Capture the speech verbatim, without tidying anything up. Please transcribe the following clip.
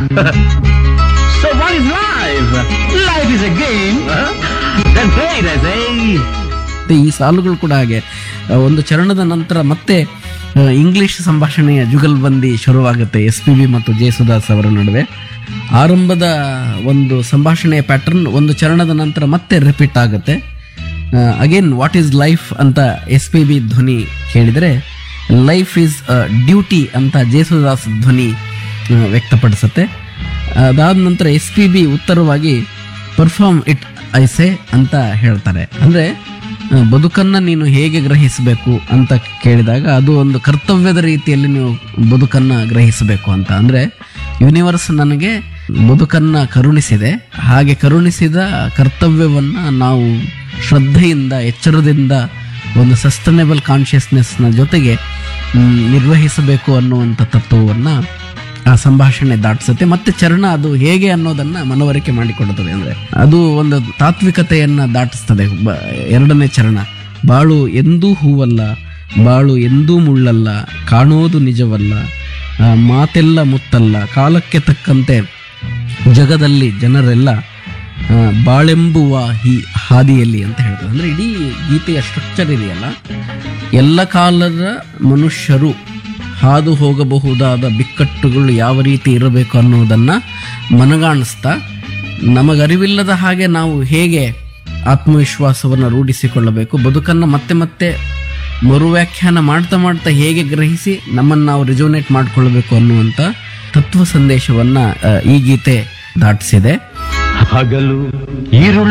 So what is life? Life is a game. Huh? Then play it, I say. ಮತ್ತೆ ಈ ಸಾಲುಗಳು ಕೂಡ ಹಾಗೆ ಆ, ಒಂದು ಚರಣದ ನಂತರ ಮತ್ತೆ ಆ, ಇಂಗ್ಲಿಷ್ ಸಂಭಾಷಣೆಯ ಜುಗಲ್ಬಂದಿ ಶುರುವಾಗುತ್ತೆ ಎಸ್ ಪಿ ಬಿ ಮತ್ತು ಜಯಸುದಾಸ್ ಅವರ ನಡುವೆ. ಆರಂಭದ ಒಂದು ಸಂಭಾಷಣೆಯ ಪ್ಯಾಟರ್ನ್ ಒಂದು ಚರಣದ ನಂತರ ಮತ್ತೆ ರಿಪೀಟ್ ಆಗುತ್ತೆ. ಅಗೇನ್ ವಾಟ್ ಈಸ್ ಲೈಫ್ ಅಂತ ಎಸ್ ಪಿ ಬಿ ಧ್ವನಿ ಕೇಳಿದರೆ, ಲೈಫ್ ಈಸ್ ಡ್ಯೂಟಿ ಅಂತ ಜಯಸುದಾಸ್ ಧ್ವನಿ ಆ, ವ್ಯಕ್ತಪಡಿಸುತ್ತೆ. ಅದಾದ ನಂತರ ಎಸ್ ಪಿ ಬಿ ಉತ್ತರವಾಗಿ ಪರ್ಫಾರ್ಮ್ ಇಟ್ ಐಸೆ ಅಂತ ಹೇಳ್ತಾರೆ. ಅಂದರೆ ಬದುಕನ್ನು ನೀನು ಹೇಗೆ ಗ್ರಹಿಸಬೇಕು ಅಂತ ಕೇಳಿದಾಗ ಅದು ಒಂದು ಕರ್ತವ್ಯದ ರೀತಿಯಲ್ಲಿ ನೀವು ಬದುಕನ್ನು ಗ್ರಹಿಸಬೇಕು ಅಂತ. ಅಂದರೆ ಯೂನಿವರ್ಸ್ ನನಗೆ ಬದುಕನ್ನು ಕರುಣಿಸಿದೆ, ಹಾಗೆ ಕರುಣಿಸಿದ ಕರ್ತವ್ಯವನ್ನು ನಾವು ಶ್ರದ್ಧೆಯಿಂದ ಎಚ್ಚರದಿಂದ ಒಂದು ಸಸ್ಟೈನೇಬಲ್ ಕಾನ್ಷಿಯಸ್ನೆಸ್ನ ಜೊತೆಗೆ ಮ್, ನಿರ್ವಹಿಸಬೇಕು ಅನ್ನುವಂಥ ತತ್ವವನ್ನು ಆ ಸಂಭಾಷಣೆ ದಾಟಿಸುತ್ತೆ. ಮತ್ತೆ ಚರಣ ಅದು ಹೇಗೆ ಅನ್ನೋದನ್ನ ಮನವರಿಕೆ ಮಾಡಿಕೊಡುತ್ತದೆ. ಅಂದ್ರೆ ಅದು ಒಂದು ತಾತ್ವಿಕತೆಯನ್ನ ದಾಟಿಸ್ತದೆ. ಬ- ಎರಡನೇ ಚರಣ, ಬಾಳು ಎಂದೂ ಹೂವಲ್ಲ, ಬಾಳು ಎಂದೂ ಮುಳ್ಳಲ್ಲ, ಕಾಣೋದು ನಿಜವಲ್ಲ, ಆ, ಮಾತೆಲ್ಲ ಮುತ್ತಲ್ಲ, ಕಾಲಕ್ಕೆ ತಕ್ಕಂತೆ ಜಗದಲ್ಲಿ ಜನರೆಲ್ಲ ಆ, ಬಾಳೆಂಬುವ ಹಿ ಹಾದಿಯಲ್ಲಿ ಅಂತ ಹೇಳ್ತಾರೆ. ಅಂದ್ರೆ ಇಡೀ ಗೀತೆಯ ಸ್ಟ್ರಕ್ಚರ್ ಇದೆಯಲ್ಲ, ಎಲ್ಲ ಕಾಲದ ಮನುಷ್ಯರು ಹಾದು ಹೋಗಬಹುದಾದ ಬಿಕ್ಕಟ್ಟುಗಳು ಯಾವ ರೀತಿ ಇರಬೇಕು ಅನ್ನೋದನ್ನು ಮನಗಾಣಿಸ್ತಾ, ನಮಗರಿವಿಲ್ಲದ ಹಾಗೆ ನಾವು ಹೇಗೆ ಆತ್ಮವಿಶ್ವಾಸವನ್ನು ರೂಢಿಸಿಕೊಳ್ಳಬೇಕು, ಬದುಕನ್ನು ಮತ್ತೆ ಮತ್ತೆ ಮರುವ್ಯಾಖ್ಯಾನ ಮಾಡ್ತಾ ಮಾಡ್ತಾ ಹೇಗೆ ಗ್ರಹಿಸಿ ನಮ್ಮನ್ನು ನಾವು ರಿಜೋನೇಟ್ ಮಾಡಿಕೊಳ್ಳಬೇಕು ಅನ್ನುವಂಥ ತತ್ವ ಸಂದೇಶವನ್ನು ಈ ಗೀತೆ ದಾಟಿಸಿದೆ. ಹಗಲು ಈರುಳ್ಳಿ